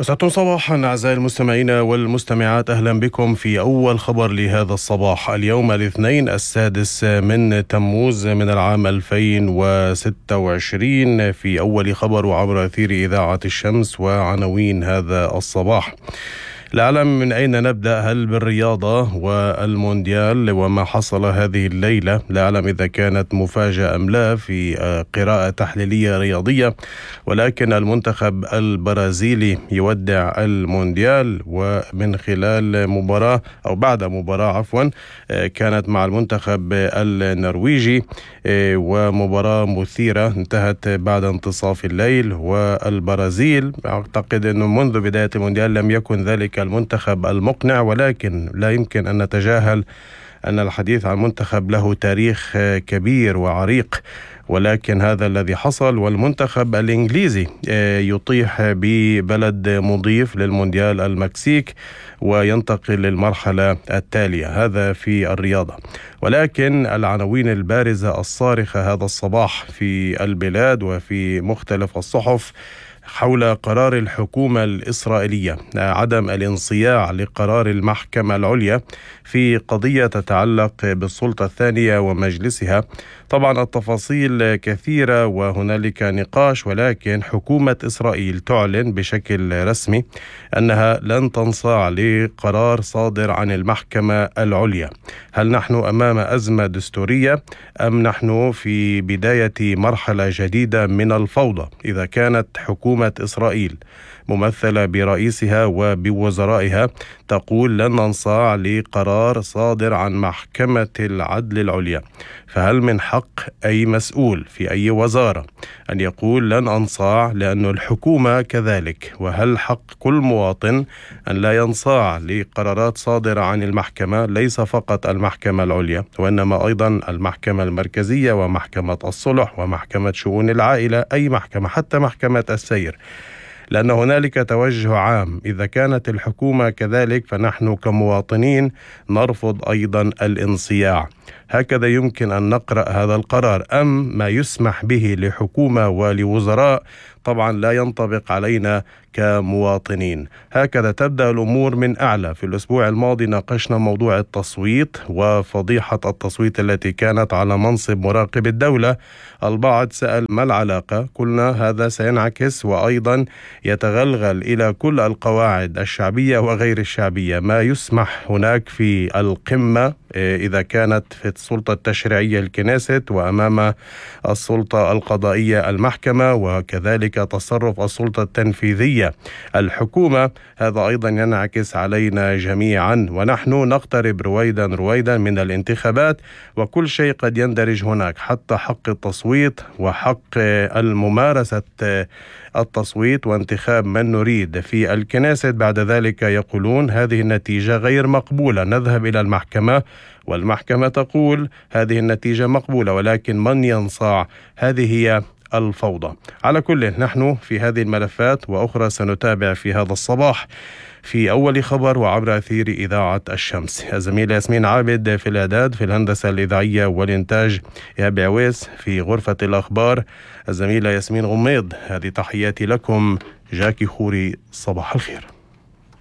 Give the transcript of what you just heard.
مساء صباحا أعزائي المستمعين والمستمعات، أهلا بكم في أول خبر لهذا الصباح. اليوم الاثنين 6 من تموز من العام 2026 في أول خبر وعبر أثير إذاعة الشمس وعناوين هذا الصباح. لا أعلم من أين نبدأ، هل بالرياضة والمونديال وما حصل هذه الليلة؟ لا أعلم إذا كانت مفاجأة أم لا في قراءة تحليلية رياضية، ولكن المنتخب البرازيلي يودع المونديال ومن خلال مباراة أو بعد مباراة كانت مع المنتخب النرويجي، ومباراة مثيرة انتهت بعد انتصاف الليل. والبرازيل أعتقد أنه منذ بداية المونديال لم يكن ذلك المنتخب المقنع، ولكن لا يمكن أن نتجاهل أن الحديث عن منتخب له تاريخ كبير وعريق، ولكن هذا الذي حصل. والمنتخب الإنجليزي يطيح ببلد مضيف للمونديال المكسيك وينتقل للمرحلة التالية. هذا في الرياضة، ولكن العناوين البارزة الصارخة هذا الصباح في البلاد وفي مختلف الصحف حول قرار الحكومة الإسرائيلية عدم الانصياع لقرار المحكمة العليا في قضية تتعلق بالسلطة الثانية ومجلسها. طبعا التفاصيل كثيرة وهنالك نقاش، ولكن حكومة إسرائيل تعلن بشكل رسمي أنها لن تنصاع لقرار صادر عن المحكمة العليا. هل نحن أمام أزمة دستورية أم نحن في بداية مرحلة جديدة من الفوضى؟ إذا كانت حكومة إسرائيل ممثلة برئيسها وبوزرائها تقول لن ننصاع لقرار صادر عن محكمة العدل العليا، فهل من حق أي مسؤول في أي وزارة أن يقول لن أنصاع لأن الحكومة كذلك؟ وهل حق كل مواطن أن لا ينصاع لقرارات صادرة عن المحكمة، ليس فقط المحكمة العليا وإنما أيضا المحكمة المركزية ومحكمة الصلح ومحكمة شؤون العائلة، أي محكمة حتى محكمة السير، لأن هنالك توجه عام. إذا كانت الحكومة كذلك فنحن كمواطنين نرفض أيضا الانصياع. هكذا يمكن أن نقرأ هذا القرار، أم ما يسمح به لحكومة ولوزراء طبعا لا ينطبق علينا كمواطنين. هكذا تبدأ الأمور من أعلى. في الأسبوع الماضي ناقشنا موضوع التصويت وفضيحة التصويت التي كانت على منصب مراقب الدولة. البعض سأل ما العلاقة؟ قلنا هذا سينعكس وأيضا يتغلغل إلى كل القواعد الشعبية وغير الشعبية. ما يسمح هناك في القمة إذا كانت في السلطة التشريعية الكنيست، وأمام السلطة القضائية المحكمة، وكذلك تصرف السلطة التنفيذية الحكومة، هذا أيضا ينعكس علينا جميعا. ونحن نقترب رويدا من الانتخابات، وكل شيء قد يندرج هناك، حتى حق التصويت وحق الممارسة التصويت وانتخاب من نريد في الكنيست. بعد ذلك يقولون هذه النتيجة غير مقبولة، نذهب إلى المحكمة والمحكمة تقول هذه النتيجة مقبولة، ولكن من ينصاع؟ هذه هي الفوضى. على كل، نحن في هذه الملفات وأخرى سنتابع في هذا الصباح في أول خبر وعبر أثير إذاعة الشمس. الزميلة ياسمين عابد في الإعداد، في الهندسة الإذاعية والإنتاج إيهاب عويس، في غرفة الأخبار الزميلة ياسمين غميض. هذه تحياتي لكم، جاكي خوري، صباح الخير.